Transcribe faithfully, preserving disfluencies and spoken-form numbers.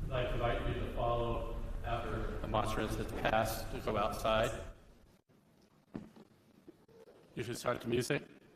I invite you to follow after the monstrance has passed to go outside. You should start the music.